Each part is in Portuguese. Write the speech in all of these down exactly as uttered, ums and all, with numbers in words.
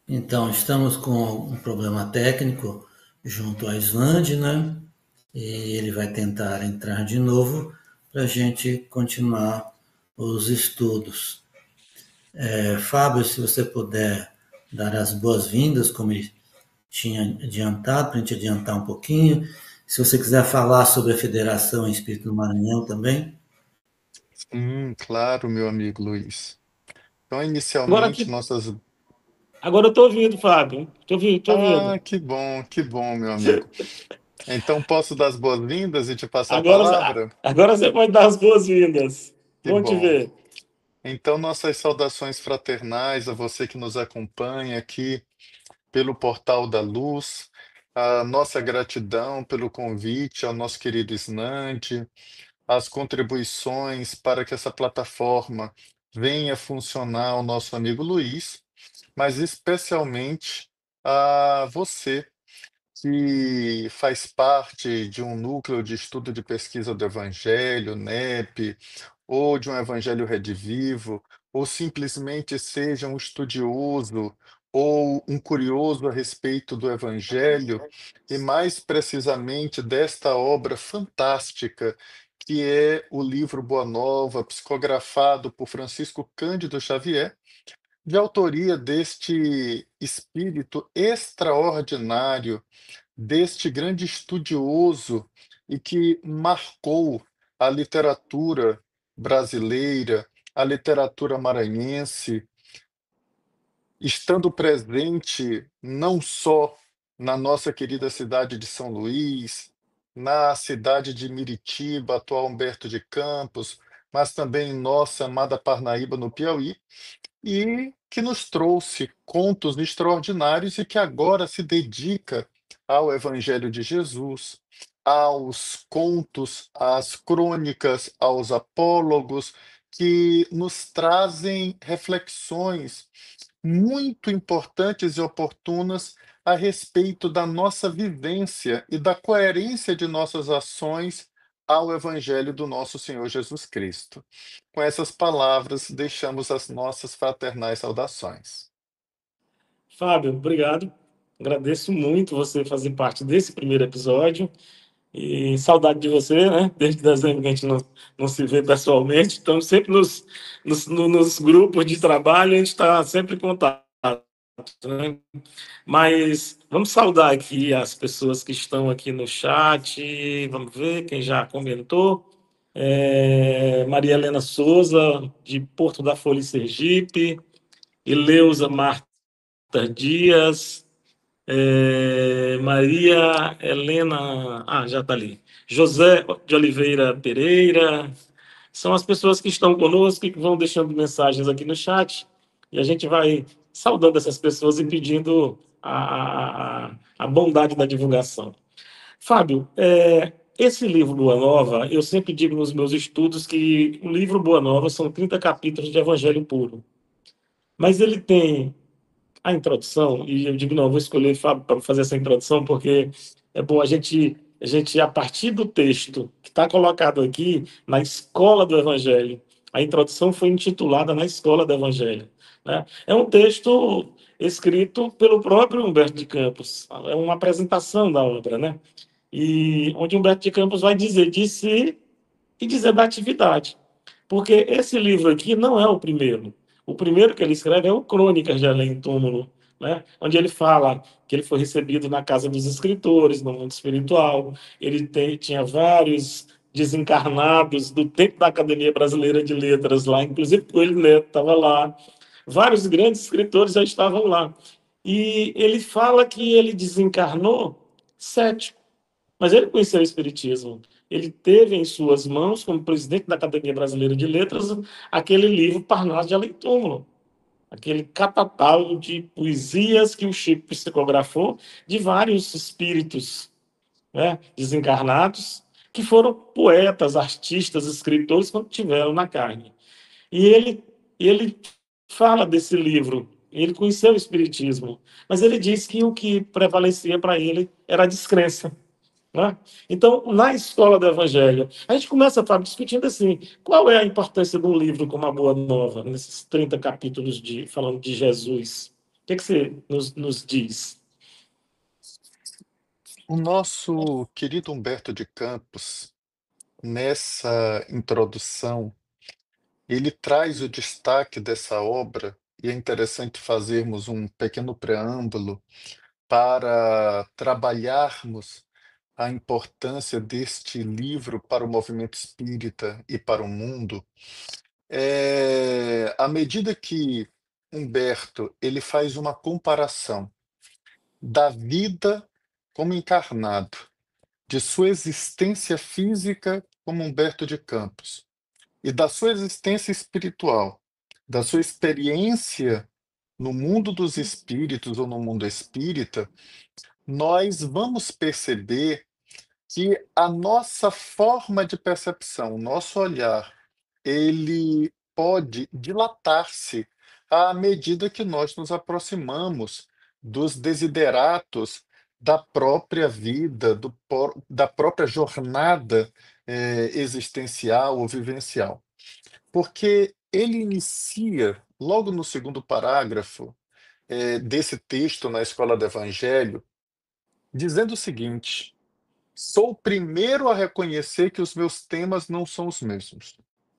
Então, estamos com um problema técnico junto à Islândia, né? E ele vai tentar entrar de novo para a gente continuar os estudos. É, Fábio, se você puder dar as boas-vindas, como ele tinha adiantado, para a gente adiantar um pouquinho. Se você quiser falar sobre a Federação Espírito do Maranhão também. Hum, claro, meu amigo Luiz. Então, Agora inicialmente, aqui, nossas. agora eu estou ouvindo, Fábio. Estou ouvindo, estou Ah, ouvindo. que bom, que bom, meu amigo. Então, posso dar as boas-vindas e te passar a Agora, palavra? agora você pode dar as boas-vindas. Que Bom te bom. ver. Então, nossas saudações fraternais a você que nos acompanha aqui pelo Portal da Luz, a nossa gratidão pelo convite ao nosso querido Snande, as contribuições para que essa plataforma venha funcionar ao nosso amigo Luiz, mas especialmente a você que faz parte de um núcleo de estudo de pesquisa do Evangelho, NEP, ou de um Evangelho redivivo, ou simplesmente seja um estudioso ou um curioso a respeito do Evangelho, e mais precisamente desta obra fantástica que é o livro Boa Nova, psicografado por Francisco Cândido Xavier, de autoria deste espírito extraordinário, deste grande estudioso e que marcou a literatura brasileira, a literatura maranhense, estando presente não só na nossa querida cidade de São Luís, na cidade de Miritiba, atual Humberto de Campos, mas também em nossa amada Parnaíba, no Piauí, e que nos trouxe contos extraordinários e que agora se dedica ao Evangelho de Jesus, aos contos, às crônicas, aos apólogos, que nos trazem reflexões muito importantes e oportunas a respeito da nossa vivência e da coerência de nossas ações ao Evangelho do nosso Senhor Jesus Cristo. Com essas palavras, deixamos as nossas fraternais saudações. Fábio, obrigado. Agradeço muito você fazer parte desse primeiro episódio. E saudade de você, né? Desde dezembro que a gente não, não se vê pessoalmente. Estamos sempre nos, nos, no- nos grupos de trabalho, a gente está sempre em contato, né? Mas vamos saudar aqui as pessoas que estão aqui no chat. Vamos ver quem já comentou. É, Maria Helena Souza, de Porto da Folha, Sergipe. Eleusa Marta Dias. É, Maria Helena. Ah, já está ali. José de Oliveira Pereira. São as pessoas que estão conosco e que vão deixando mensagens aqui no chat. E a gente vai saudando essas pessoas e pedindo a, a, a bondade da divulgação. Fábio, é, esse livro Boa Nova, eu sempre digo nos meus estudos que o livro Boa Nova são trinta capítulos de Evangelho puro. Mas ele tem a introdução, e eu digo, não, eu vou escolher Fábio para fazer essa introdução, porque é bom a gente, a gente, a partir do texto que está colocado aqui, na Escola do Evangelho, a introdução foi intitulada Na Escola do Evangelho. Né? É um texto escrito pelo próprio Humberto de Campos, é uma apresentação da obra, né? E onde Humberto de Campos vai dizer de si e dizer da atividade. Porque esse livro aqui não é o primeiro. O primeiro que ele escreve é o Crônicas de Além Túmulo, né? Onde ele fala que ele foi recebido na casa dos escritores, no mundo espiritual. Ele tem, tinha vários desencarnados do tempo da Academia Brasileira de Letras lá, inclusive Coelho Neto estava lá. Vários grandes escritores já estavam lá. E ele fala que ele desencarnou cético, mas ele conheceu o Espiritismo. Ele teve em suas mãos, como presidente da Academia Brasileira de Letras, aquele livro Parnaso de Além Túmulo, aquele catatal de poesias que o Chico psicografou de vários espíritos, né, desencarnados, que foram poetas, artistas, escritores quando tiveram na carne. E ele, ele fala desse livro, ele conheceu o Espiritismo, mas ele diz que o que prevalecia para ele era a descrença. Né? Então, na escola do Evangelho, a gente começa, Fábio, discutindo assim, qual é a importância de um livro como a Boa Nova, nesses trinta capítulos de, falando de Jesus? O que, que você nos, nos diz? O nosso querido Humberto de Campos, nessa introdução, ele traz o destaque dessa obra, e é interessante fazermos um pequeno preâmbulo para trabalharmos a importância deste livro para o movimento espírita e para o mundo. É, à medida que Humberto ele faz uma comparação da vida como encarnado, de sua existência física como Humberto de Campos e da sua existência espiritual, da sua experiência no mundo dos espíritos ou no mundo espírita, nós vamos perceber que a nossa forma de percepção, o nosso olhar, ele pode dilatar-se à medida que nós nos aproximamos dos desideratos da própria vida, do, por- da própria jornada eh, existencial ou vivencial. Porque ele inicia, logo no segundo parágrafo eh, desse texto na Escola do Evangelho, dizendo o seguinte: sou o primeiro a reconhecer que os meus temas não são os mesmos.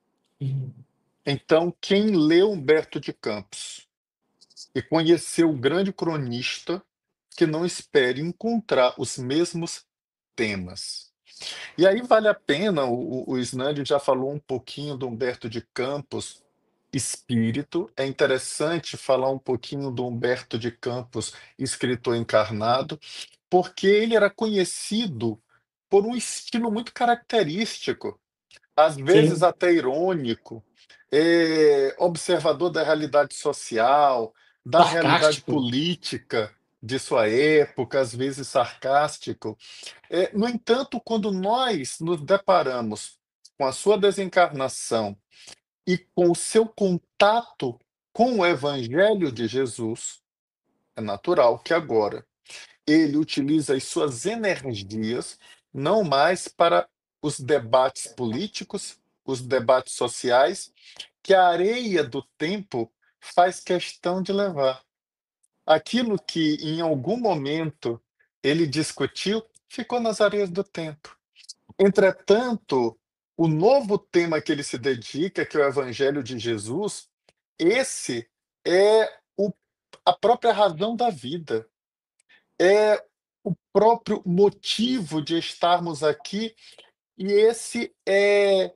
Então, quem leu Humberto de Campos e conheceu o grande cronista, que não espere encontrar os mesmos temas. E aí vale a pena, o, o Snand já falou um pouquinho do Humberto de Campos, espírito. É interessante falar um pouquinho do Humberto de Campos, escritor encarnado, porque ele era conhecido por um estilo muito característico, às vezes Sim, até irônico, é, observador da realidade social, da realidade sarcástico. política de sua época, às vezes sarcástico. É, no entanto, quando nós nos deparamos com a sua desencarnação e com o seu contato com o Evangelho de Jesus, é natural que agora ele utiliza as suas energias não mais para os debates políticos, os debates sociais, que a areia do tempo faz questão de levar. Aquilo que em algum momento ele discutiu ficou nas areias do tempo. Entretanto, o novo tema que ele se dedica, que é o Evangelho de Jesus, esse é o- a própria razão da vida, é o próprio motivo de estarmos aqui, e esse é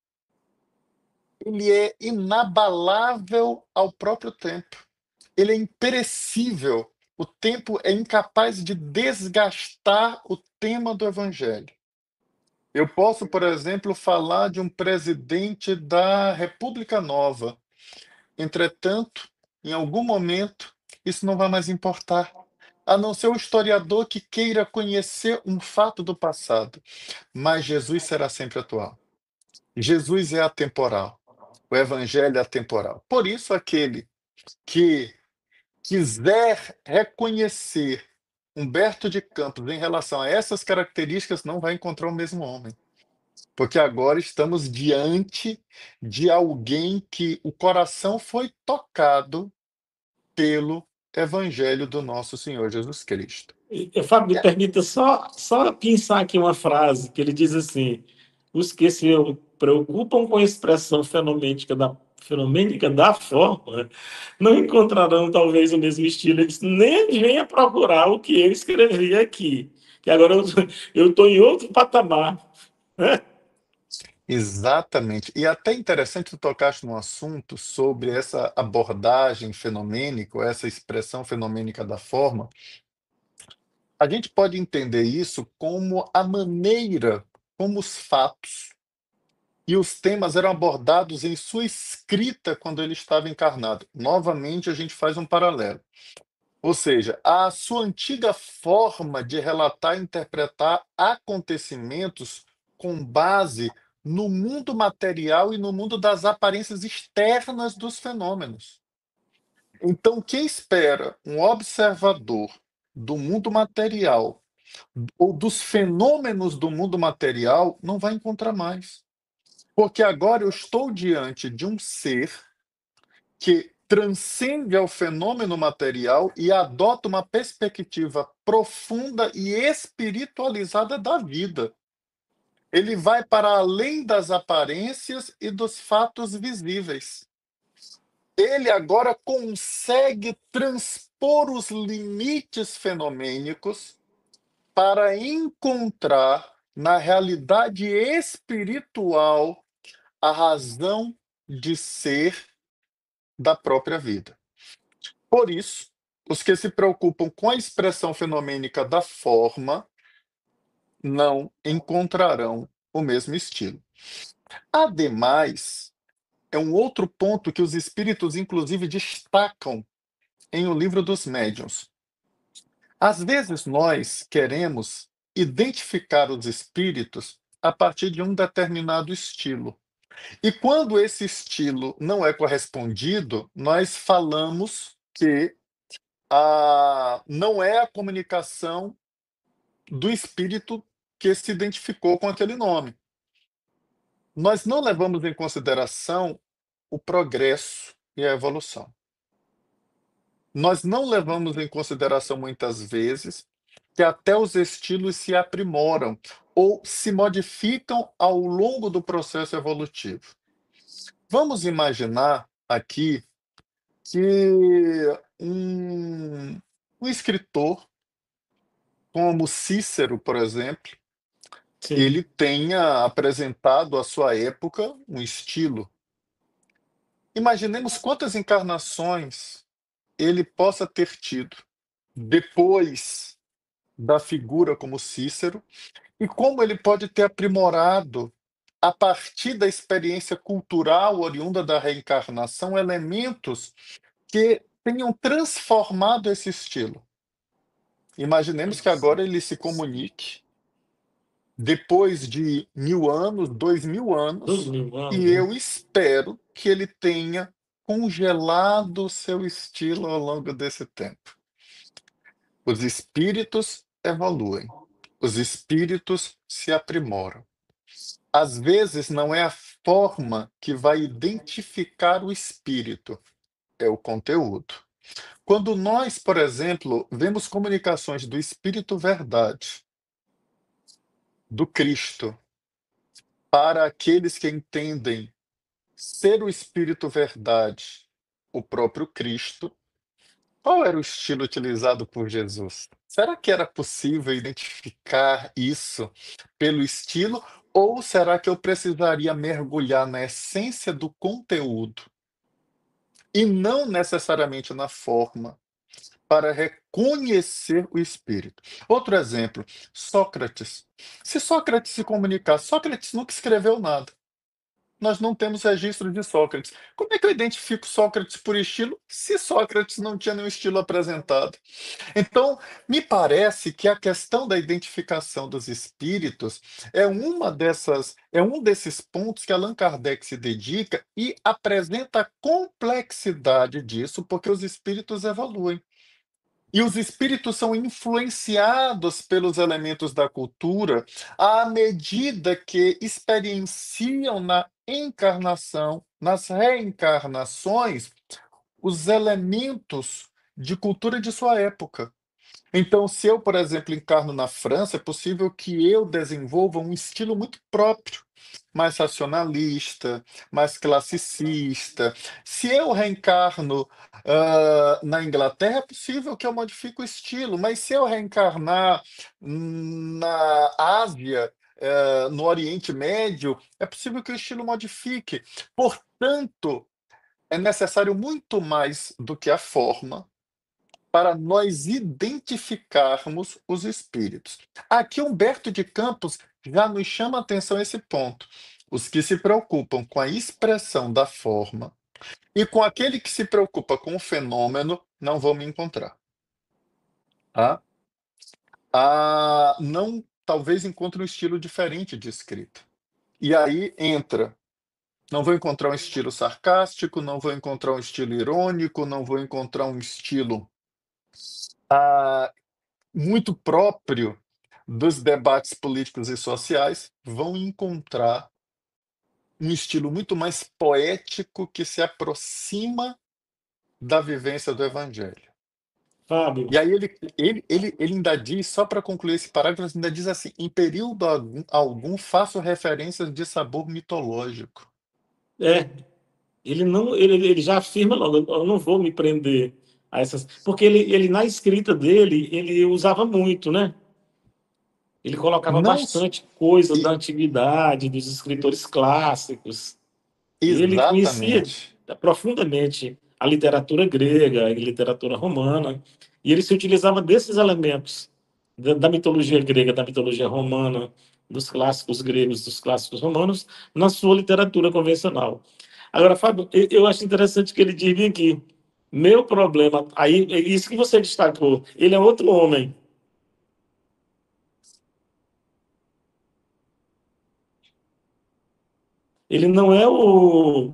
ele é inabalável ao próprio tempo. Ele é imperecível. O tempo é incapaz de desgastar o tema do evangelho. Eu posso, por exemplo, falar de um presidente da República Nova. Entretanto, em algum momento, isso não vai mais importar, a não ser o historiador que queira conhecer um fato do passado. Mas Jesus será sempre atual. Jesus é atemporal. O evangelho é atemporal. Por isso, aquele que quiser reconhecer Humberto de Campos em relação a essas características não vai encontrar o mesmo homem. Porque agora estamos diante de alguém que o coração foi tocado pelo evangelho do nosso Senhor Jesus Cristo. E, Fábio, me permita só, só pensar aqui uma frase que ele diz assim: os que se preocupam com a expressão fenomênica da, fenomênica da forma não encontrarão talvez o mesmo estilo. Ele disse, nem venha procurar o que eu escrevi aqui, que agora eu estou em outro patamar. Exatamente. E até interessante tu tocaste num assunto sobre essa abordagem fenomênica, ou essa expressão fenomênica da forma. A gente pode entender isso como a maneira como os fatos e os temas eram abordados em sua escrita quando ele estava encarnado. Novamente, a gente faz um paralelo. Ou seja, a sua antiga forma de relatar e interpretar acontecimentos com base no mundo material e no mundo das aparências externas dos fenômenos. Então, o que espera um observador do mundo material ou dos fenômenos do mundo material não vai encontrar mais. Porque agora eu estou diante de um ser que transcende ao fenômeno material e adota uma perspectiva profunda e espiritualizada da vida. Ele vai para além das aparências e dos fatos visíveis. Ele agora consegue transpor os limites fenomênicos para encontrar na realidade espiritual a razão de ser da própria vida. Por isso, os que se preocupam com a expressão fenomênica da forma não encontrarão o mesmo estilo. Ademais, é um outro ponto que os espíritos, inclusive, destacam em O Livro dos Médiuns. Às vezes, nós queremos identificar os espíritos a partir de um determinado estilo. E quando esse estilo não é correspondido, nós falamos que a, não é a comunicação do espírito que se identificou com aquele nome. Nós não levamos em consideração o progresso e a evolução. Nós não levamos em consideração, muitas vezes, que até os estilos se aprimoram ou se modificam ao longo do processo evolutivo. Vamos imaginar aqui que um, um escritor, como Cícero, por exemplo, Sim. ele tenha apresentado à sua época um estilo. Imaginemos quantas encarnações ele possa ter tido depois da figura como Cícero e como ele pode ter aprimorado, a partir da experiência cultural oriunda da reencarnação, elementos que tenham transformado esse estilo. Imaginemos que agora ele se comunique depois de mil anos, dois mil anos, Dois mil anos, e né? eu espero que ele tenha congelado o seu estilo ao longo desse tempo. Os espíritos evoluem, os espíritos se aprimoram. Às vezes não é a forma que vai identificar o espírito, é o conteúdo. Quando nós, por exemplo, vemos comunicações do Espírito Verdade, do Cristo, para aqueles que entendem ser o Espírito Verdade, o próprio Cristo, qual era o estilo utilizado por Jesus? Será que era possível identificar isso pelo estilo? Ou será que eu precisaria mergulhar na essência do conteúdo e não necessariamente na forma para reconhecer o espírito? Outro exemplo, Sócrates. Se Sócrates se comunicar, Sócrates nunca escreveu nada. Nós não temos registro de Sócrates. Como é que eu identifico Sócrates por estilo se Sócrates não tinha nenhum estilo apresentado? Então, me parece que a questão da identificação dos espíritos é uma dessas, é um desses pontos que Allan Kardec se dedica e apresenta a complexidade disso, porque os espíritos evoluem. E os espíritos são influenciados pelos elementos da cultura à medida que experienciam na encarnação, nas reencarnações, os elementos de cultura de sua época. Então, se eu, por exemplo, encarno na França, é possível que eu desenvolva um estilo muito próprio, mais racionalista, mais classicista. Se eu reencarno ah, na Inglaterra, é possível que eu modifique o estilo, mas se eu reencarnar hum, na Ásia, eh, no Oriente Médio, é possível que o estilo modifique. Portanto, é necessário muito mais do que a forma para nós identificarmos os espíritos. Aqui, Humberto de Campos já nos chama a atenção esse ponto. Os que se preocupam com a expressão da forma e com aquele que se preocupa com o fenômeno não vão me encontrar. Tá? Ah, não, talvez encontre um estilo diferente de escrita. E aí entra. Não vou encontrar um estilo sarcástico, não vou encontrar um estilo irônico, não vou encontrar um estilo ah, muito próprio dos debates políticos e sociais, vão encontrar um estilo muito mais poético que se aproxima da vivência do Evangelho. Fábio, E aí ele, ele, ele, ele ainda diz, só para concluir esse parágrafo, ainda diz assim: em período algum, algum faço referências de sabor mitológico. é, ele não, ele, ele já afirma logo, eu não vou me prender a essas, porque ele, ele na escrita dele, ele usava muito, né? Ele colocava Não s- bastante coisa da e- antiguidade, dos escritores clássicos. Ele conhecia exatamente. profundamente a literatura grega, a literatura romana, e ele se utilizava desses elementos da, da mitologia grega, da mitologia romana, dos clássicos gregos, dos clássicos romanos, na sua literatura convencional. Agora, Fábio, eu eu acho interessante que ele diz bem aqui, meu problema, aí, é isso que você destacou, ele é outro homem. Ele não é o,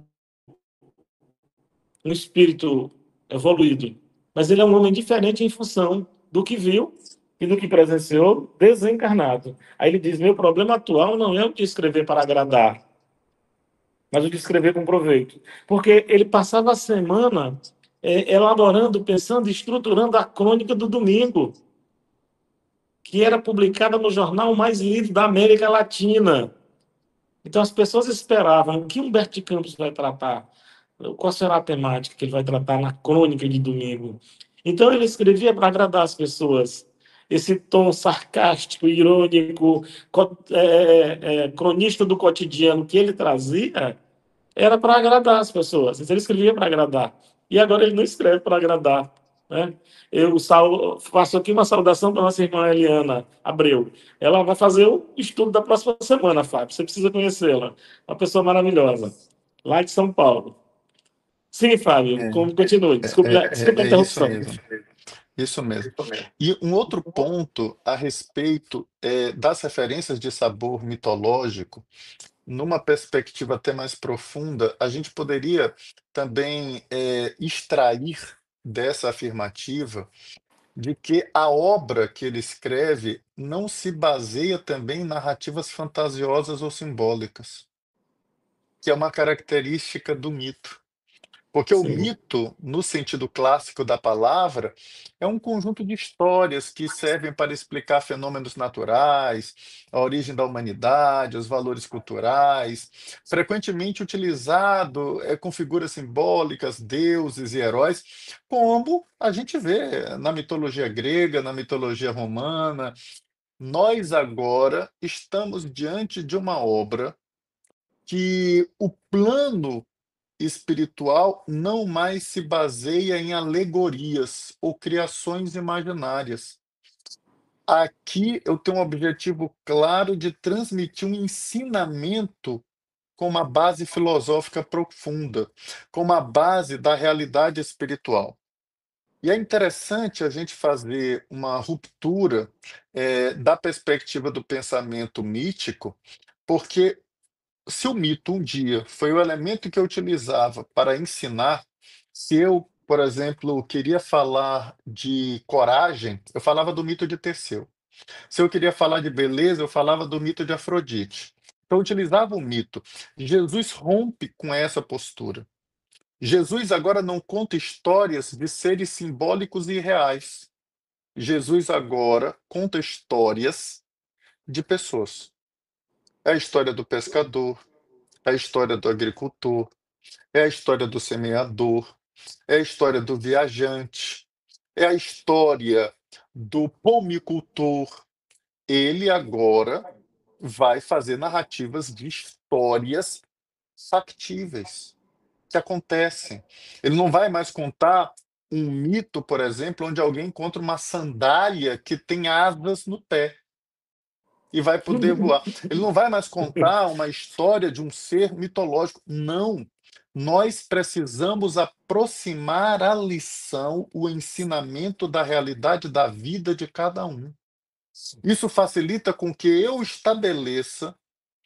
um espírito evoluído, mas ele é um homem diferente em função do que viu e do que presenciou desencarnado. Aí ele diz: meu problema atual não é o de escrever para agradar, mas o de escrever com proveito. Porque ele passava a semana é, elaborando, pensando, estruturando a crônica do domingo, que era publicada no jornal mais lido da América Latina. Então as pessoas esperavam o que Humberto de Campos vai tratar, qual será a temática que ele vai tratar na crônica de domingo. Então ele escrevia para agradar as pessoas. Esse tom sarcástico, irônico, é, é, é, cronista do cotidiano que ele trazia era para agradar as pessoas. Então ele escrevia para agradar. E agora ele não escreve para agradar. Né? Eu sal, faço aqui uma saudação para nossa irmã Eliana Abreu. Ela vai fazer o estudo da próxima semana, Fábio. Você precisa conhecê-la. Uma pessoa maravilhosa, lá de São Paulo. Sim, Fábio, É, como continue. é, Desculpe, é, desculpe a é é isso interrupção. mesmo. Isso mesmo. E um outro ponto a respeito é, das referências de sabor mitológico, numa perspectiva até mais profunda, a gente poderia também é, extrair dessa afirmativa de que a obra que ele escreve não se baseia também em narrativas fantasiosas ou simbólicas, que é uma característica do mito. Porque o Sim. mito, no sentido clássico da palavra, é um conjunto de histórias que servem para explicar fenômenos naturais, a origem da humanidade, os valores culturais, frequentemente utilizado é, com figuras simbólicas, deuses e heróis, como a gente vê na mitologia grega, na mitologia romana. Nós agora estamos diante de uma obra que o plano espiritual não mais se baseia em alegorias ou criações imaginárias. Aqui eu tenho um objetivo claro de transmitir um ensinamento com uma base filosófica profunda, com uma base da realidade espiritual. E é interessante a gente fazer uma ruptura eh, da perspectiva do pensamento mítico, porque se o mito um dia foi o elemento que eu utilizava para ensinar, se eu, por exemplo, queria falar de coragem, eu falava do mito de Teseu. Se eu queria falar de beleza, eu falava do mito de Afrodite. Então, eu utilizava o mito. Jesus rompe com essa postura. Jesus agora não conta histórias de seres simbólicos e reais. Jesus agora conta histórias de pessoas. É a história do pescador, é a história do agricultor, é a história do semeador, é a história do viajante, é a história do pomicultor. Ele agora vai fazer narrativas de histórias factíveis, que acontecem. Ele não vai mais contar um mito, por exemplo, onde alguém encontra uma sandália que tem asas no pé e vai poder voar. Ele não vai mais contar uma história de um ser mitológico. Não. Nós precisamos aproximar a lição, o ensinamento da realidade da vida de cada um. Isso facilita com que eu estabeleça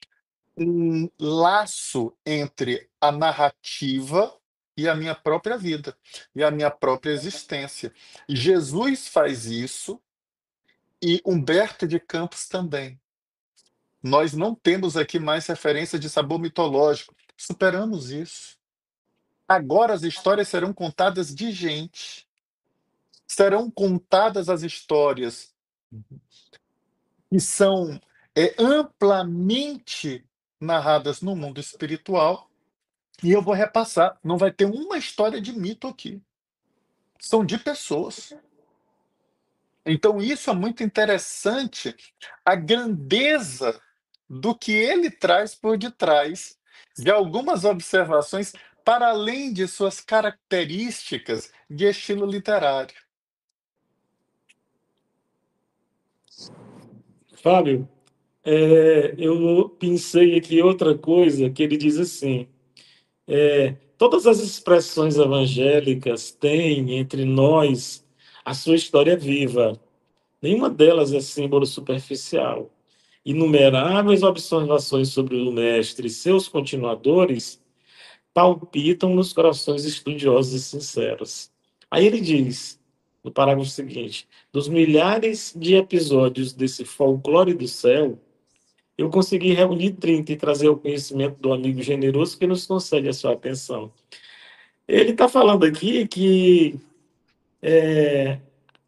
um laço entre a narrativa e a minha própria vida, e a minha própria existência. Jesus faz isso e Humberto de Campos também. Nós não temos aqui mais referência de sabor mitológico. Superamos isso. Agora as histórias serão contadas de gente. Serão contadas as histórias que são é, amplamente narradas no mundo espiritual, e eu vou repassar. Não vai ter uma história de mito aqui. São de pessoas. Então, isso é muito interessante, a grandeza do que ele traz por detrás de algumas observações, para além de suas características de estilo literário. Fábio, é, eu pensei aqui outra coisa que ele diz assim: é, todas as expressões evangélicas têm entre nós a sua história viva. Nenhuma delas é símbolo superficial. Inumeráveis observações sobre o Mestre e seus continuadores palpitam nos corações estudiosos e sinceros. Aí ele diz, no parágrafo seguinte: dos milhares de episódios desse folclore do céu, eu consegui reunir trinta e trazer ao conhecimento do amigo generoso que nos concede a sua atenção. Ele está falando aqui que é,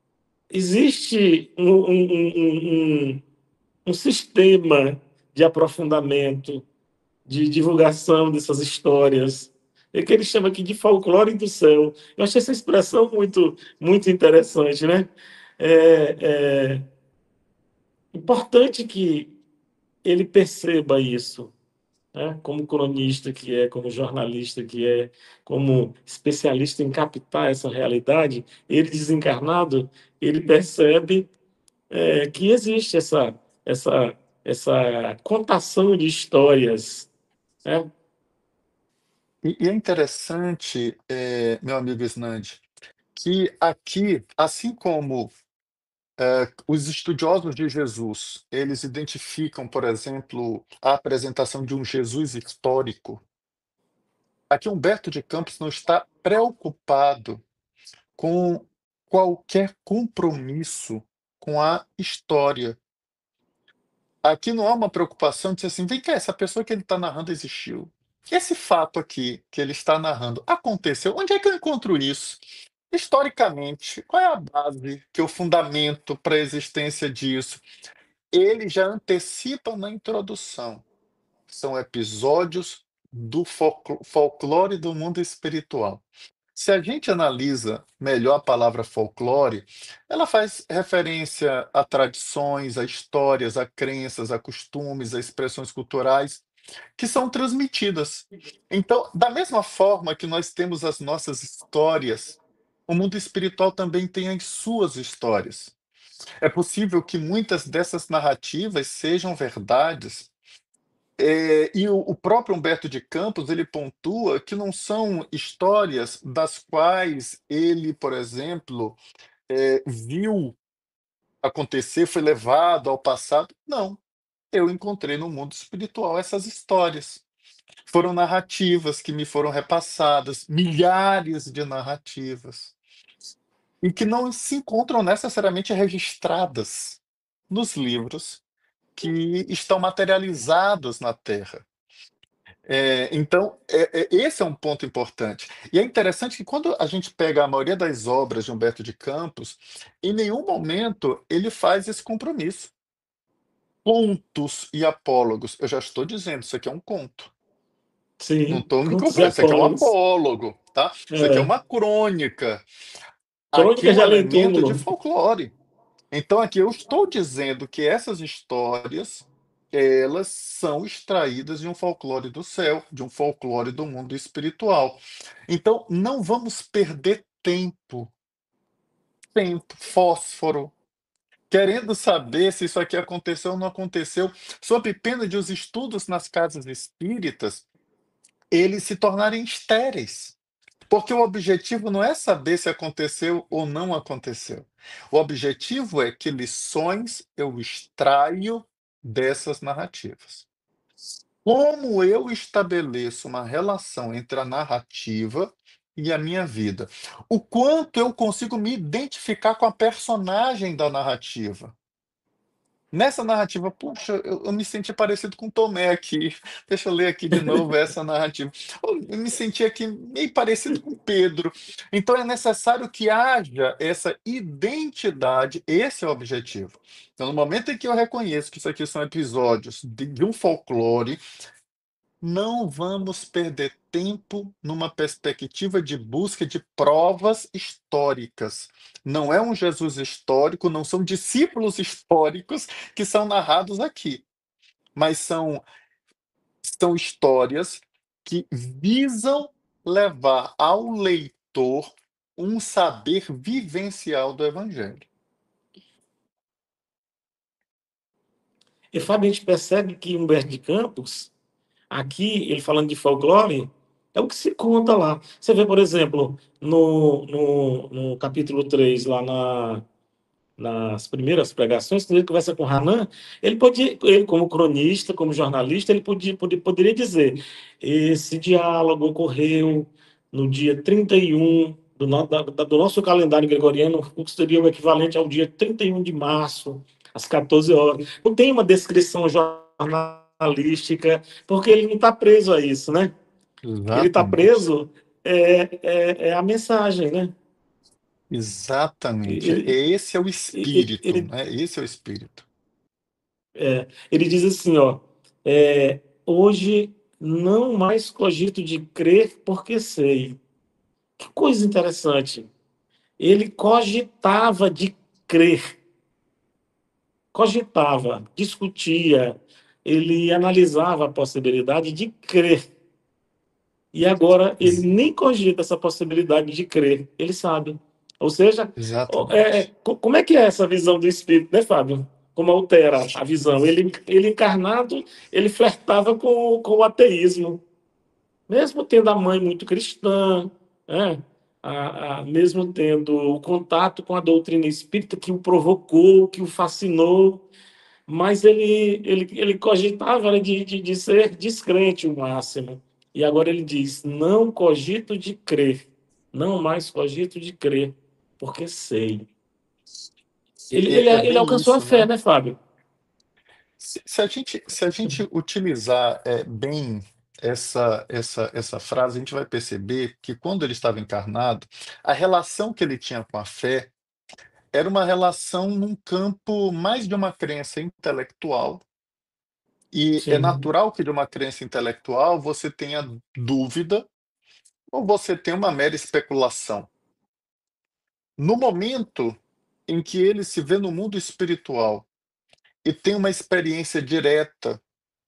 existe um, um, um, um, um sistema de aprofundamento, de divulgação dessas histórias. É que ele chama aqui de folclore do céu. Eu achei essa expressão muito, muito interessante, né? É, é importante que ele perceba isso, né? Como cronista que é, como jornalista que é, como especialista em captar essa realidade, ele desencarnado, ele percebe é, que existe essa, essa, essa contação de histórias, né? E, e é interessante, é, meu amigo Snand, que aqui, assim como é, os estudiosos de Jesus, eles identificam, por exemplo, a apresentação de um Jesus histórico, aqui Humberto de Campos não está preocupado com qualquer compromisso com a história. Aqui não há uma preocupação de dizer assim, vem cá, essa pessoa que ele está narrando existiu. Esse fato aqui que ele está narrando aconteceu. Onde é que eu encontro isso? Historicamente, qual é a base, que é o fundamento para a existência disso? Ele já antecipa na introdução. São episódios do folcl- folclore do mundo espiritual. Se a gente analisa melhor a palavra folclore, ela faz referência a tradições, a histórias, a crenças, a costumes, a expressões culturais que são transmitidas. Então, da mesma forma que nós temos as nossas histórias, o mundo espiritual também tem as suas histórias. É possível que muitas dessas narrativas sejam verdades, é, e o, o próprio Humberto de Campos ele pontua que não são histórias das quais ele, por exemplo, é, viu acontecer, foi levado ao passado. Não, eu encontrei no mundo espiritual essas histórias. Foram narrativas que me foram repassadas, milhares de narrativas, e que não se encontram necessariamente registradas nos livros que estão materializados na Terra. É, então, é- é- esse é um ponto importante. E é interessante que quando a gente pega a maioria das obras de Humberto de Campos, em nenhum momento ele faz esse compromisso. Contos e apólogos. Eu já estou dizendo, isso aqui é um conto. Não Sim, estou me contos e confundindo. Isso aqui é um apólogos. apólogo, tá? Isso aqui é É. uma crônica. Aqui Crônica de um Além elemento de Túmulo. folclore. Então, aqui eu estou dizendo que essas histórias, elas são extraídas de um folclore do céu, de um folclore do mundo espiritual. Então, não vamos perder tempo, tempo, fósforo, querendo saber se isso aqui aconteceu ou não aconteceu, sob pena de os estudos nas casas espíritas eles se tornarem estéreis. Porque o objetivo não é saber se aconteceu ou não aconteceu. O objetivo é que lições eu extraio dessas narrativas. Como eu estabeleço uma relação entre a narrativa e a minha vida? O quanto eu consigo me identificar com a personagem da narrativa? Nessa narrativa, puxa, eu, eu me senti parecido com Tomé aqui. Deixa eu ler aqui de novo essa narrativa. Eu me senti aqui meio parecido com Pedro. Então é necessário que haja essa identidade, esse é o objetivo. Então, no momento em que eu reconheço que isso aqui são episódios de, de um folclore, não vamos perder tempo numa perspectiva de busca de provas históricas. Não é um Jesus histórico, não são discípulos históricos que são narrados aqui, mas são, são histórias que visam levar ao leitor um saber vivencial do Evangelho. E, Fábio, a gente percebe que Humberto de Campos, aqui, ele falando de folclore, é o que se conta lá. Você vê, por exemplo, no, no, no capítulo três lá na, nas primeiras pregações, quando ele conversa com Hanan, ele podia, ele como cronista, como jornalista, ele podia, podia, poderia dizer: esse diálogo ocorreu no dia trinta e um do, no, da, do nosso calendário gregoriano, o que seria o equivalente ao dia trinta e um de março, às quatorze horas. Não tem uma descrição jornalística, porque ele não está preso a isso, né? Ele está Exatamente. preso é, é, é a mensagem, né? Exatamente. É- Ele, Esse é o ele, espírito, ele, né? Esse é o espírito. É, ele diz assim, ó, é, hoje não mais cogito de crer porque sei. Que coisa interessante. Ele cogitava de crer, cogitava, discutia, ele analisava a possibilidade de crer. E agora ele Ex- nem cogita essa possibilidade de crer, ele sabe. Ou seja, ó, é, é, Exatamente. co- como é que é essa visão do espírito, né, Fábio? Como altera a visão? Ele, ele encarnado, ele flertava com, com o ateísmo, mesmo tendo a mãe muito cristã, né? A, a- mesmo tendo o contato com a doutrina espírita que o provocou, que o fascinou, mas ele, ele, ele cogitava, né, de, de, de ser descrente o máximo. E agora ele diz: não cogito de crer, não mais cogito de crer, porque sei. Ele, E ele, É, é ele bem alcançou a isso, fé, né? né, Fábio? Se, se a gente, se a gente utilizar é, bem essa, essa, essa frase, a gente vai perceber que quando ele estava encarnado, a relação que ele tinha com a fé era uma relação num campo mais de uma crença intelectual, e é Sim. natural que de uma crença intelectual você tenha dúvida ou você tenha uma mera especulação. No momento em que ele se vê no mundo espiritual e tem uma experiência direta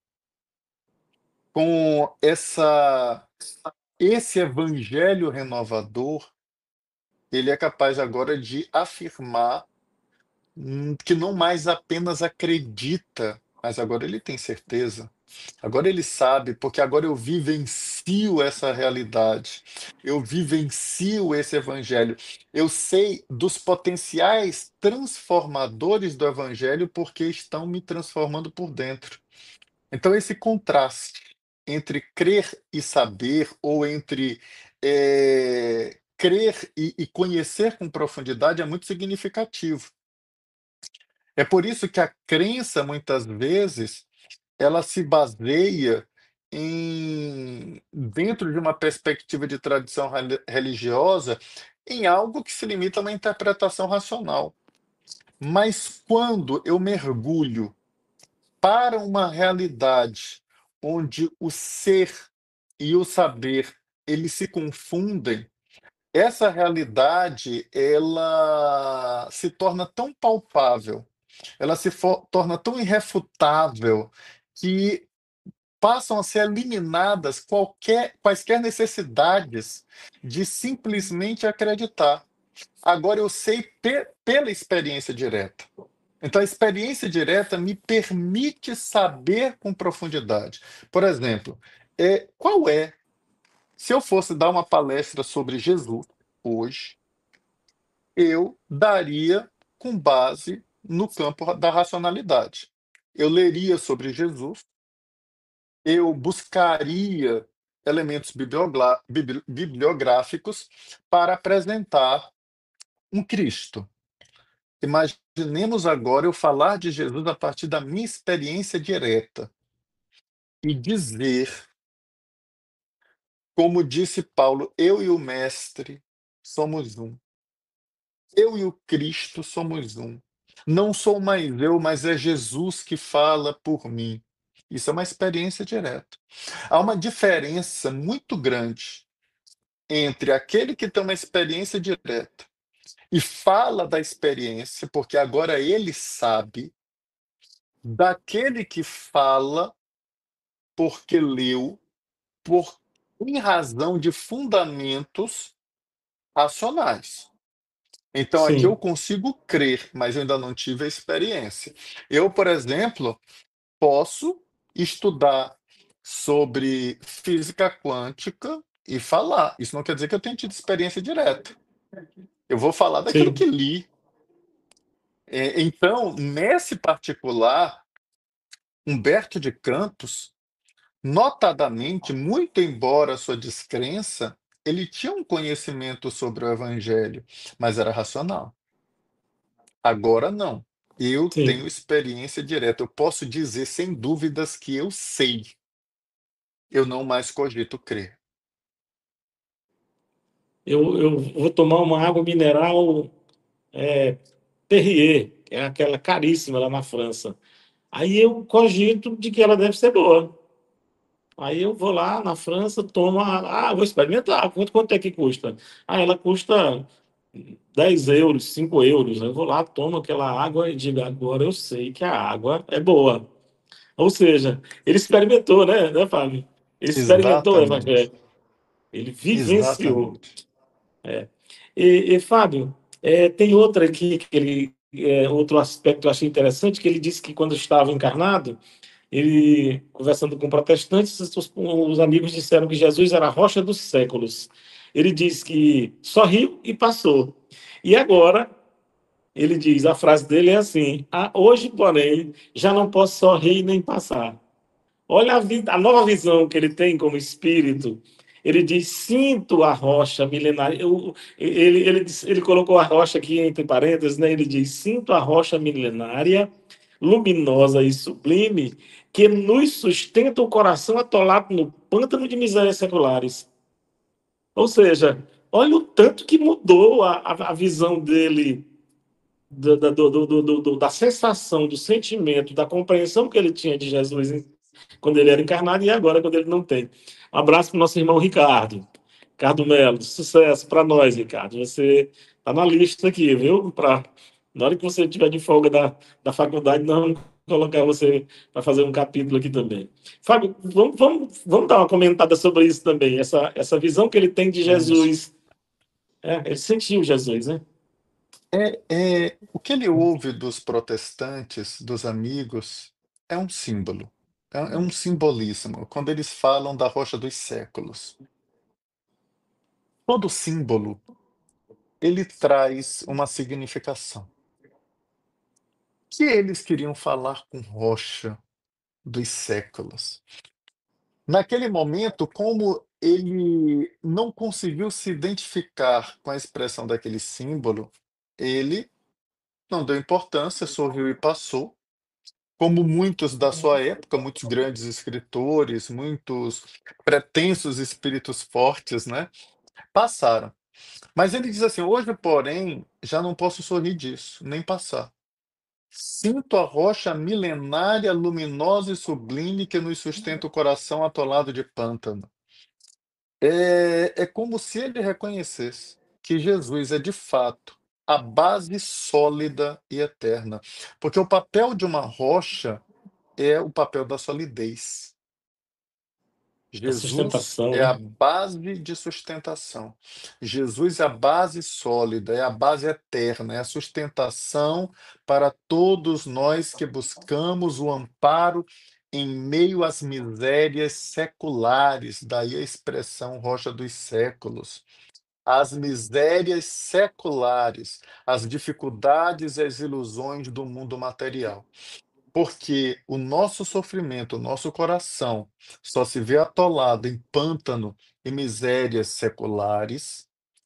com essa esse evangelho renovador, ele é capaz agora de afirmar, hum, que não mais apenas acredita, mas agora ele tem certeza. Agora ele sabe, porque agora eu vivencio essa realidade. Eu vivencio esse evangelho. Eu sei dos potenciais transformadores do evangelho porque estão me transformando por dentro. Então, esse contraste entre crer e saber, ou entre eh, crer e, e conhecer com profundidade, é muito significativo. É por isso que a crença, muitas vezes, ela se baseia em, dentro de uma perspectiva de tradição reli- religiosa, em algo que se limita a uma interpretação racional. Mas quando eu mergulho para uma realidade onde o ser e o saber, eles se confundem, essa realidade, ela se torna tão palpável, ela se for- torna tão irrefutável, que passam a ser eliminadas qualquer, quaisquer necessidades de simplesmente acreditar. Agora eu sei pe- pela experiência direta. Então, a experiência direta me permite saber com profundidade. Por exemplo, é, qual é, se eu fosse dar uma palestra sobre Jesus hoje, eu daria com base no campo da racionalidade. Eu leria sobre Jesus, eu buscaria elementos bibliogla- bibli- bibliográficos para apresentar um Cristo. Imaginemos agora eu falar de Jesus a partir da minha experiência direta e dizer, como disse Paulo, eu e o Mestre somos um. Eu e o Cristo somos um. Não sou mais eu, mas é Jesus que fala por mim. Isso é uma experiência direta. Há uma diferença muito grande entre aquele que tem uma experiência direta e fala da experiência, porque agora ele sabe, daquele que fala porque leu, por em razão de fundamentos racionais. Então aqui eu Sim, consigo crer, mas eu ainda não tive a experiência. Eu, por exemplo, posso estudar sobre física quântica e falar. Isso não quer dizer que eu tenha tido experiência direta. Eu vou falar daquilo que sim, li. É, então, nesse particular, Humberto de Campos, notadamente, muito embora a sua descrença, ele tinha um conhecimento sobre o Evangelho, mas era racional. Agora não. Eu tenho sim. experiência direta. Eu posso dizer sem dúvidas que eu sei. Eu não mais cogito crer. Eu, eu vou tomar uma água mineral é, Perrier, que é aquela caríssima lá na França. Aí eu cogito de que ela deve ser boa. Aí eu vou lá na França, tomo, a- ah, vou experimentar. Quanto, quanto é que custa? Ah, ela custa dez euros, cinco euros. Eu vou lá, tomo aquela água e digo, agora eu sei que a água é boa. Ou seja, ele experimentou, né, né, Fábio? Ele experimentou o Exatamente. evangelho. Ele vivenciou. Exatamente. E, e, Fábio, é, tem outra aqui que ele, é, outro aspecto que eu achei interessante, que ele disse que quando estava encarnado, ele, conversando com protestantes, os, os amigos disseram que Jesus era a rocha dos séculos. Ele diz que sorriu e passou. E agora, ele diz, a frase dele é assim: ah, hoje, porém, já não posso sorrir nem passar. Olha a, vi- a nova visão que ele tem como espírito. Ele diz: sinto a rocha milenária. Eu- ele, ele, diz- ele colocou a rocha aqui entre parênteses, né? Ele diz: sinto a rocha milenária, luminosa e sublime, que nos sustenta o coração atolado no pântano de misérias seculares. Ou seja, olha o tanto que mudou a, a, a visão dele do, do, do, do, do, da sensação, do sentimento, da compreensão que ele tinha de Jesus quando ele era encarnado e agora quando ele não tem. Um abraço para o nosso irmão Ricardo. Ricardo Melo, sucesso para nós, Ricardo. Você está na lista aqui, viu? Pra, na hora que você estiver de folga da, da faculdade, nós vamos colocar você para fazer um capítulo aqui também. Fábio, vamos, vamos, vamos dar uma comentada sobre isso também, essa, essa visão que ele tem de Vamos. Jesus. É, ele sentiu Jesus, né? É, é, o que ele ouve dos protestantes, dos amigos, é um símbolo. É, é um simbolismo. Quando eles falam da rocha dos séculos. Todo símbolo, ele traz uma significação. O que eles queriam falar com rocha dos séculos? Naquele momento, como ele não conseguiu se identificar com a expressão daquele símbolo, ele não deu importância, sorriu e passou. Como muitos da sua época, muitos grandes escritores, muitos pretensos espíritos fortes, né, passaram. Mas ele diz assim: hoje, porém, já não posso sorrir disso, nem passar. Sinto a rocha milenária, luminosa e sublime que nos sustenta o coração atolado de pântano. É, é como se ele reconhecesse que Jesus é de fato a base sólida e eterna. Porque o papel de uma rocha é o papel da solidez. Da Jesus sustentação, é a né? base de sustentação. Jesus é a base sólida, é a base eterna, é a sustentação para todos nós que buscamos o amparo em meio às misérias seculares, daí a expressão rocha dos séculos. As misérias seculares, as dificuldades e as ilusões do mundo material. Porque o nosso sofrimento, o nosso coração, só se vê atolado em pântano e misérias seculares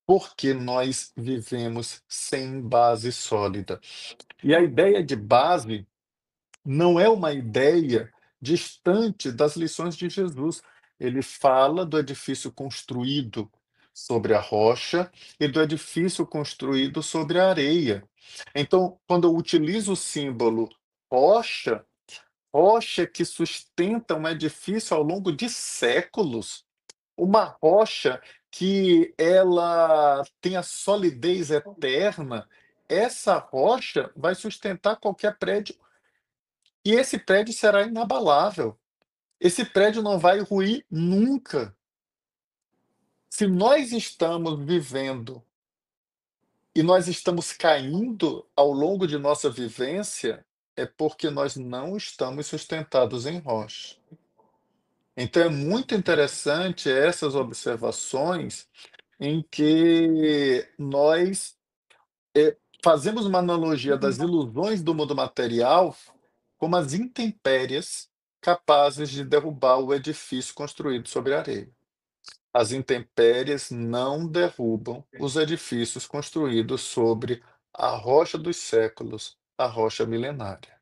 porque nós vivemos sem base sólida. E a ideia de base não é uma ideia distante das lições de Jesus. Ele fala do edifício construído sobre a rocha e do edifício construído sobre a areia. Então, quando eu utilizo o símbolo rocha, rocha que sustenta um edifício ao longo de séculos, uma rocha que ela tem a solidez eterna, essa rocha vai sustentar qualquer prédio e esse prédio será inabalável. Esse prédio não vai ruir nunca. Se nós estamos vivendo e nós estamos caindo ao longo de nossa vivência, é porque nós não estamos sustentados em rocha. Então é muito interessante essas observações em que nós eh, fazemos uma analogia das ilusões do mundo material como as intempéries capazes de derrubar o edifício construído sobre a areia. As intempéries não derrubam os edifícios construídos sobre a rocha dos séculos, a rocha milenária.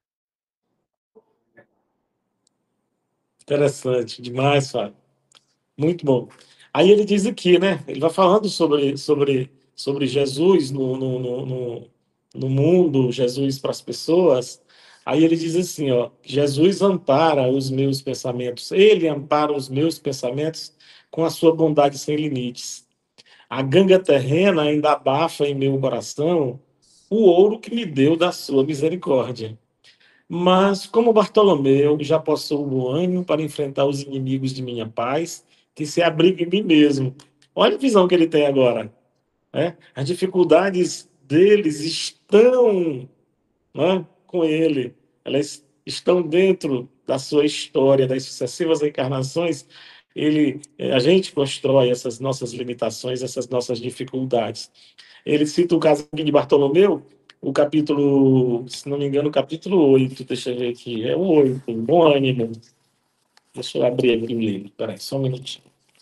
Interessante demais, Fábio. Muito bom. Aí ele diz aqui, né? Ele vai falando sobre, sobre, sobre Jesus no, no, no, no, no mundo, Jesus para as pessoas. Aí ele diz assim, ó, Jesus ampara os meus pensamentos. Ele ampara os meus pensamentos com a sua bondade sem limites. A ganga terrena ainda abafa em meu coração o ouro que me deu da sua misericórdia. Mas, como Bartolomeu, já possui um bom ânimo para enfrentar os inimigos de minha paz, que se abriga em mim mesmo. Olha a visão que ele tem agora. Né? As dificuldades deles estão, né, com ele. Elas estão dentro da sua história, das sucessivas encarnações. Ele, eh, a gente constrói essas nossas limitações, essas nossas dificuldades. Ele cita o caso aqui de Bartolomeu, o capítulo, se não me engano, o capítulo oito, deixa eu ver aqui, é o oito, bom ânimo. Deixa eu abrir aqui o livro, peraí, só um minutinho.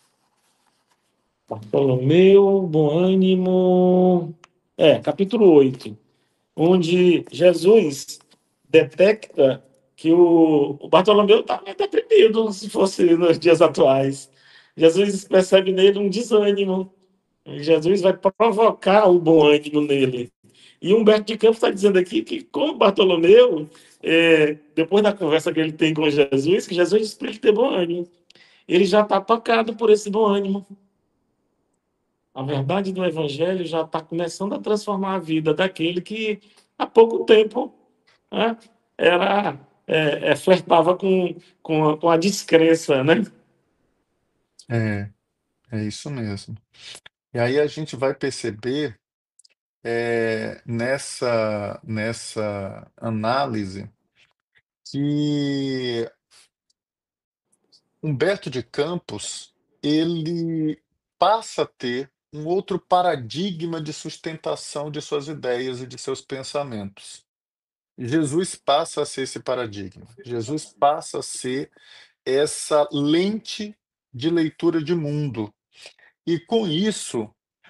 Bartolomeu, bom ânimo. É, capítulo oito, onde Jesus detecta que o, o Bartolomeu está meio deprimido, se fosse nos dias atuais. Jesus percebe nele um desânimo. Jesus vai provocar o bom ânimo nele. E Humberto de Campos está dizendo aqui que, como Bartolomeu, é, depois da conversa que ele tem com Jesus, que Jesus diz para ele ter bom ânimo. Ele já está tocado por esse bom ânimo. A verdade do Evangelho já está começando a transformar a vida daquele que há pouco tempo, né, era, é, é, flertava com, com, a, com a descrença, né? É, é isso mesmo. E aí a gente vai perceber é, nessa, nessa análise que Humberto de Campos ele passa a ter um outro paradigma de sustentação de suas ideias e de seus pensamentos. Jesus passa a ser esse paradigma. Jesus passa a ser essa lente de leitura de mundo. E com isso,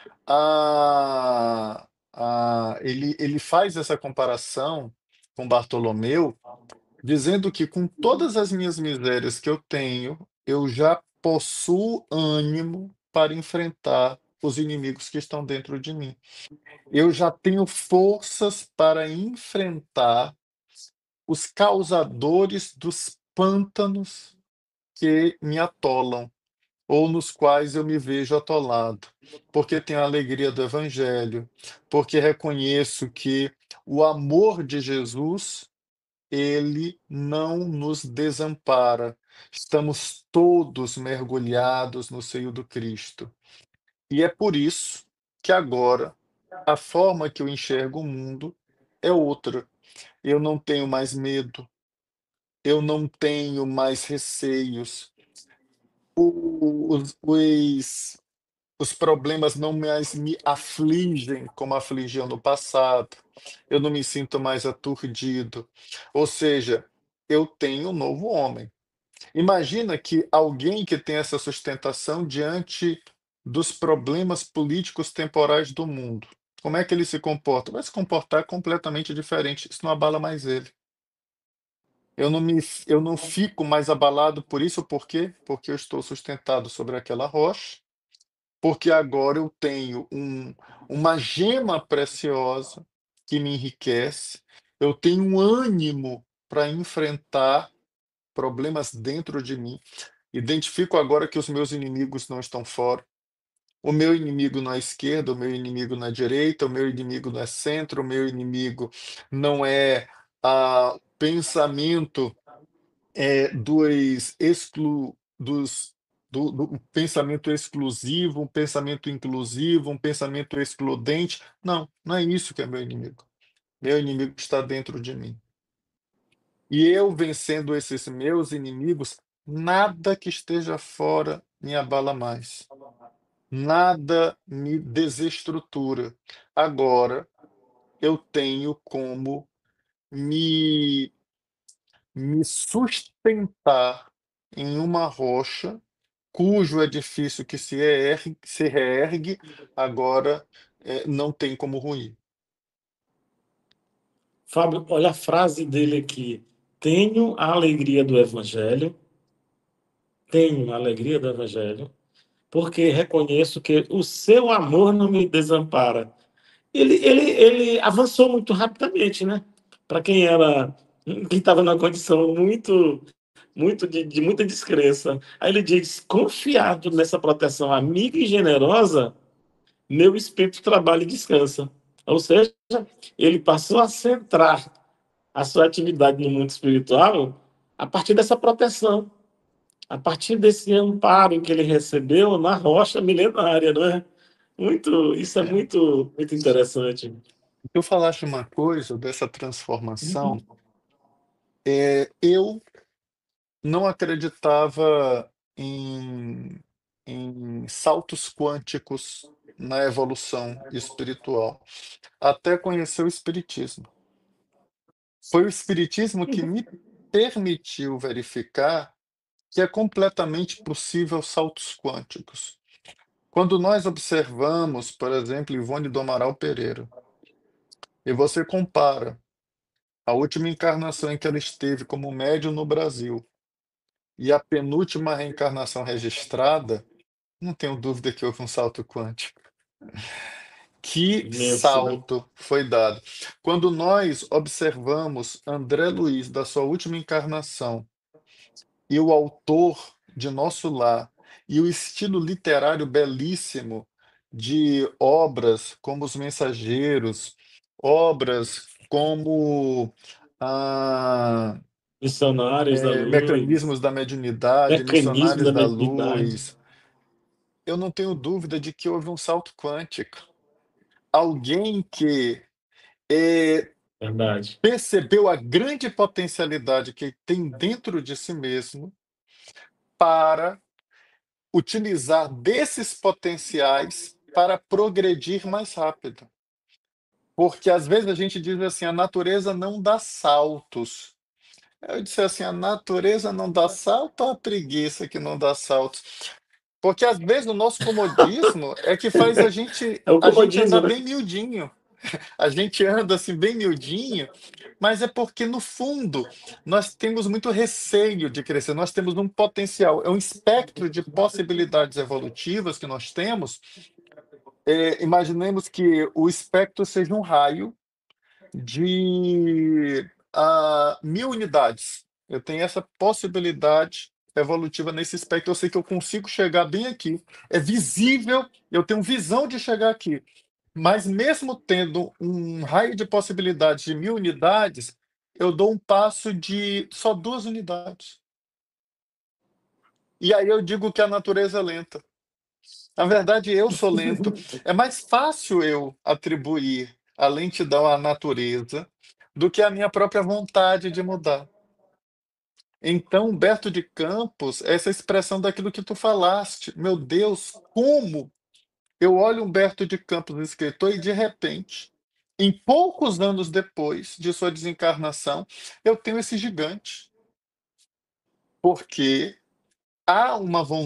a, a, ele, ele faz essa comparação com Bartolomeu, dizendo que com todas as minhas misérias que eu tenho, eu já possuo ânimo para enfrentar os inimigos que estão dentro de mim. Eu já tenho forças para enfrentar os causadores dos pântanos que me atolam, ou nos quais eu me vejo atolado, porque tenho a alegria do Evangelho, porque reconheço que o amor de Jesus ele não nos desampara. Estamos todos mergulhados no seio do Cristo. E é por isso que agora a forma que eu enxergo o mundo é outra. Eu não tenho mais medo, eu não tenho mais receios. O- Os, os, os problemas não mais me afligem como afligiam no passado. Eu não me sinto mais aturdido. Ou seja, eu tenho um novo homem. Imagina que alguém que tem essa sustentação diante dos problemas políticos temporais do mundo. Como é que ele se comporta? Vai se comportar completamente diferente. Isso não abala mais ele. Eu não, me, eu não fico mais abalado por isso, por quê? Porque eu estou sustentado sobre aquela rocha, porque agora eu tenho um, uma gema preciosa que me enriquece, eu tenho um ânimo para enfrentar problemas dentro de mim. Identifico agora que os meus inimigos não estão fora. O meu inimigo não é esquerda, o meu inimigo não é direita, o meu inimigo não é centro, o meu inimigo não é a pensamento é, dos exclu, dos do, do pensamento exclusivo, um pensamento inclusivo, um pensamento excludente. Não, não é isso que é meu inimigo. Meu inimigo está dentro de mim. E eu vencendo esses meus inimigos, nada que esteja fora me abala mais. Nada me desestrutura. Agora eu tenho como me, me sustentar em uma rocha cujo edifício que se ergue, se reergue, agora eh, não tem como ruir. Fábio, olha a frase dele aqui. Tenho a alegria do Evangelho, tenho a alegria do Evangelho, porque reconheço que o seu amor não me desampara. Ele, ele, ele avançou muito rapidamente, né? Para quem era, quem estava numa condição muito, muito de, de muita descrença. Aí ele diz: confiado nessa proteção amiga e generosa, meu espírito trabalha e descansa. Ou seja, ele passou a centrar a sua atividade no mundo espiritual a partir dessa proteção, a partir desse amparo que ele recebeu na rocha milenária, não é? Muito, isso é É. muito, muito interessante. Tu falaste uma coisa dessa transformação, é, eu não acreditava em, em saltos quânticos na evolução espiritual, até conhecer o Espiritismo. Foi o Espiritismo que me permitiu verificar que é completamente possível saltos quânticos. Quando nós observamos, por exemplo, Ivone do Amaral Pereira, e você compara a última encarnação em que ela esteve como médium no Brasil e a penúltima reencarnação registrada, não tenho dúvida que houve um salto quântico. Que Imenso, né? salto foi dado. Quando nós observamos André Luiz, da sua última encarnação, e o autor de Nosso Lar, e o estilo literário belíssimo de obras como Os Mensageiros, obras como ah, Missionários da é, Luz, Mecanismos da Mediunidade, Mecanismo Missionários da da Mediunidade. Luz, eu não tenho dúvida de que houve um salto quântico. Alguém que é, Verdade. percebeu a grande potencialidade que tem dentro de si mesmo para utilizar desses potenciais para progredir mais rápido. Porque às vezes a gente diz assim, a natureza não dá saltos. Eu disse assim, a natureza não dá salto ou a preguiça que não dá saltos? Porque às vezes o nosso comodismo é que faz a gente, É o a gente comodismo, andar né? bem miudinho. A gente anda assim bem miudinho, mas é porque no fundo nós temos muito receio de crescer, nós temos um potencial, é um espectro de possibilidades evolutivas que nós temos. É, imaginemos que o espectro seja um raio de ah, mil unidades. Eu tenho essa possibilidade evolutiva nesse espectro. Eu sei que eu consigo chegar bem aqui. É visível, eu tenho visão de chegar aqui. Mas mesmo tendo um raio de possibilidades de mil unidades, eu dou um passo de só duas unidades. E aí eu digo que a natureza é lenta. Na verdade, eu sou lento. É mais fácil eu atribuir a lentidão à natureza do que à minha própria vontade de mudar. Então, Humberto de Campos, essa expressão daquilo que tu falaste. Meu Deus, como eu olho Humberto de Campos, escritor, e de repente, em poucos anos depois de sua desencarnação, eu tenho esse gigante. Porque há uma vontade